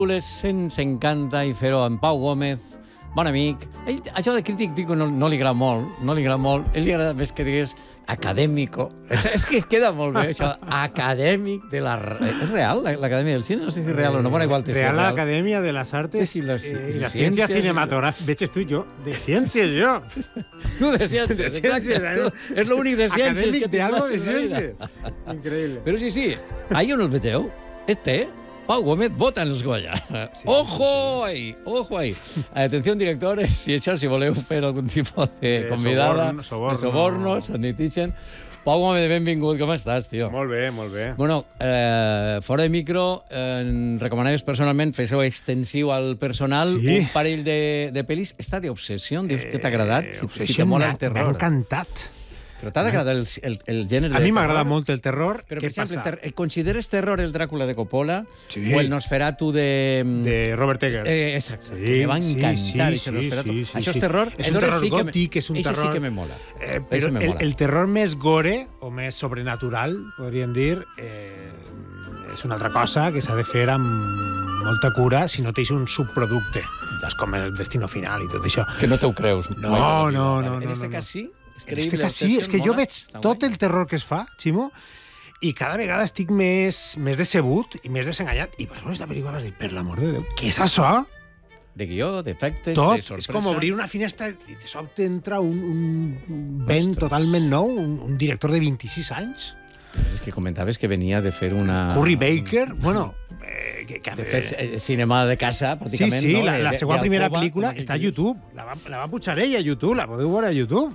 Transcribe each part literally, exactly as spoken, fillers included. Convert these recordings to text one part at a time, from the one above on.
Se'ns encanta i fer-ho amb Pau Gómez, bon amic. Ell, això de crític, dic, no, no li agrada molt, no li agrada molt. Ell li agrada més que digués acadèmico. És, és que queda molt bé, això, acadèmic de la... És real, l'Acadèmia del Cine? No sé si és real o no, bueno, igual té Real, real. l'Acadèmia de les Artes Sí, sí, les- eh, les i la ciències ciència i- cinematogràfica. Veig, tu i jo, de ciències, jo. Tu de ciències, De ciències, exacte. eh? Tu, és l'únic de ciències Acadèmic que de tinc algo més de en la vida. ciències. Increïble. Però sí, sí, ahí on el vegeu, este, Pau Gómez, vota en els Goya. Sí, ojo sí. ahí, ojo ahí. Atenció, directores, si això, si voleu fer algun tipus de Eh, convidada, soborno, soborno. de sobornos, admitixen. Pau Gómez, benvingut, com estàs, tio? Molt bé, molt bé. Bueno, eh, fora de micro, eh, recomanaves personalment, fes-ho extensiu al personal, Sí. un parell de, de pel·lis. Està d'Obsessió, dius que t'ha agradat? Si, si te Obsession mola el m'ha- terror. M'ha encantat. Però t'ha d'agradar el, el, el gènere A de mi m'agrada terror? molt el terror. Però, Què per exemple, passa? ter consideres terror el Dràcula de Coppola Sí. o el Nosferatu de... De Robert Eggers. Eh, exacte, Sí, que me va sí, encantar, sí, això sí, Nosferatu. sí, sí, Això sí. és terror. És un Aleshores terror sí que me- gòtic, és un Eixe terror... sí que me mola. Eh, però Eixe me el, mola. el terror més gore, o més sobrenatural, podríem dir, eh, és una altra cosa que s'ha de fer amb molta cura si no tens un subproducte. És com el Destino Final i tot això. Que no t'ho creus. No, mai de la vida. no, Vale. no, En no, este no, cas no. sí? És En creïble. este cas sí, Obsession, és que jo mola, veig està tot guai. el terror que es fa, Ximo, i cada vegada estic més, més decebut i més desenganyat. I vas veure esta pel·lícula i vas dir, per l'amor de Déu, què és això? De guió, d'efectes, Tot. de sorpresa. És com obrir una finestra i de sobte entra un, un vent totalment nou, un, un director de vint-i-sis anys. És que comentaves que venia de fer una... Curry Baker, bueno... Eh, que, que, De fer eh, cinema de casa, sí, pràcticament, sí, no? la, De- la de- seva de primera alcova, pel·lícula com està a aquell- YouTube. La va, la va pujar ella a YouTube, la podeu veure a YouTube.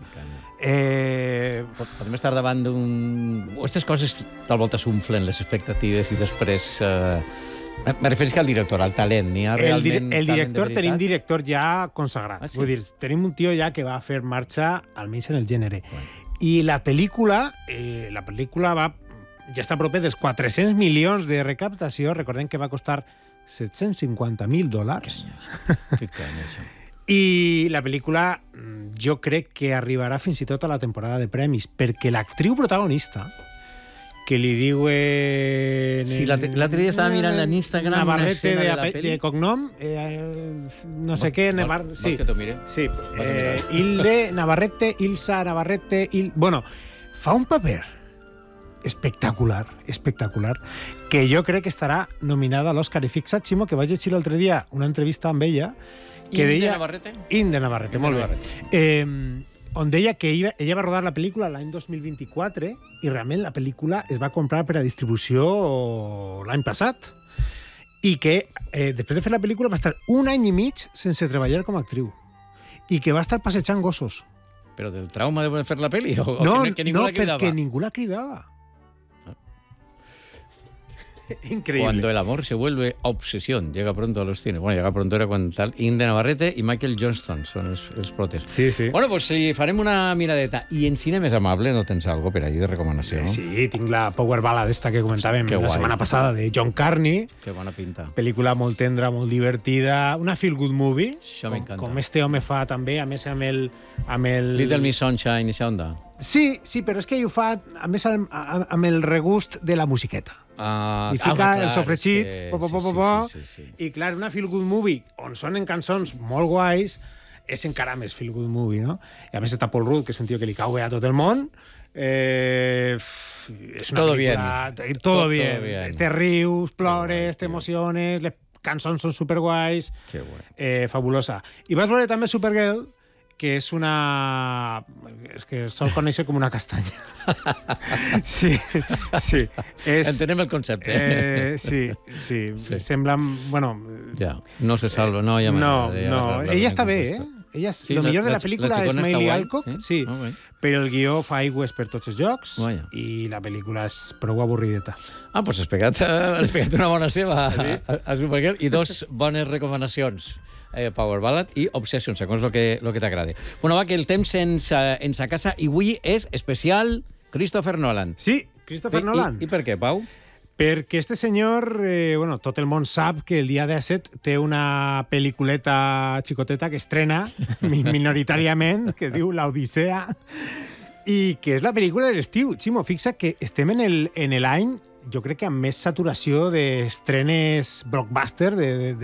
Eh, Podem estar davant d'un... Aquestes coses tal volta s'unflen les expectatives i després... Eh... Me refereix al director, al talent. N'hi ha el, dir realment el talent de director, veritat? tenim director ja consagrat. Ah, sí? Vull dir, tenim un tio ja que va fer marxa, almenys en el gènere. Bueno. I la pel·lícula, eh, la pel·lícula va, ja està a prop dels quatre-cents milions de recaptació. Recordem que va costar set-cents cinquanta mil dòlars. Que canya, això. I la pel·lícula mm, jo crec que arribarà fins i tot a la temporada de premis, perquè l'actriu protagonista, que li diuen... Sí, l'altre l'altre dia estava mirant en Instagram una Navarrete escena de, de la de, pel·li. de cognom, eh, no sé Vol- què, vol- Navar... vols Sí, que t'ho mire? sí. Vas a Eh, mirar. Hilde Navarrete, Ilsa Navarrete... Il... Bueno, fa un paper espectacular, espectacular, que jo crec que estarà nominada a l'Òscar. I fixa't, Ximo, que vaig llegir l'altre dia una entrevista amb ella que Inde deia... Navarrete? Inde Navarrete, Inde molt bé. Navarrete. Eh, on deia que ella, ella va rodar la pel·lícula l'any dos mil vint-i-quatre i realment la pel·lícula es va comprar per a distribució l'any passat i que eh, després de fer la pel·lícula va estar un any i mig sense treballar com a actriu i que va estar passejant gossos. Però del trauma de fer la pel·li? O, o no, que, que ningú no la cridava? perquè ningú la cridava. Increíble. Cuando el amor se vuelve obsesión, llega pronto a los cines. Bueno, llega pronto era quan tal. Inde Navarrete i Michael Johnston són els, els protes. Sí, sí. Bueno, doncs si farem una miradeta. I en cine més amable no tens algo per allí de recomanació? Eh, sí, tinc la Power Ballad esta que comentàvem Que la guai. setmana passada de John Carney. Que bona pinta. Pel·lícula molt tendra, molt divertida, una feel-good movie. Això com, m'encanta. com este home fa també, a més amb el... Amb el... Little Miss Sunshine i això onda? Sí, sí, però és que ell ho fa, a més, amb, amb el regust de la musiqueta. Ah, I fica ah, el clar, sofregit, és que- po, po, po, sí, po, po, sí, sí, sí, sí. i clar, una feel-good movie on sonen cançons molt guais, és encara més feel-good movie, no? I a més està Paul Rudd, que és un tio que li cau bé a tot el món. Eh, és una Todo pel·lícula- bien. Todo Todo bien. bien. Te rius, guai, plores, tio. t'emociones, les cançons són superguais. Que guai. Eh, fabulosa. I vas veure també Supergirl, que és una... És que sol conèixer com una castanya. Sí, sí. És, Entenem el concepte. eh, sí, sí, Sí. sí. Sembla... Bueno, Ja, no se salva, no, ja no, m'agrada, ja no. m'agrada Ella la està bé, resposta. eh? Ella, Sí, lo la- millor de la- la pel·lícula la és xicona està Mailey guai, Alcock, sí? sí, Molt bé. però el guió fa aigües per tots els jocs Vaja. i la pel·lícula és prou avorrideta. Ah, doncs has pegat, has pegat una bona seva a, a, a Supergirl i dos bones recomanacions. Eh, Power Ballad i Obsession, segons el que, lo que t'agrada. Bueno, va, que el temps ens, eh, ens a casa i avui és especial Christopher Nolan. Sí, Christopher I, Nolan. I, I per què, Pau? Perquè este senyor, eh, bueno, tot el món sap que el dia disset té una pel·lículeta xicoteta que estrena mi- minoritàriament, que es diu L'Odissea, i que és la pel·lícula de l'estiu. Ximo, fixa que estem en el- en l'any, jo crec que amb més saturació d'estrenes blockbuster de, de,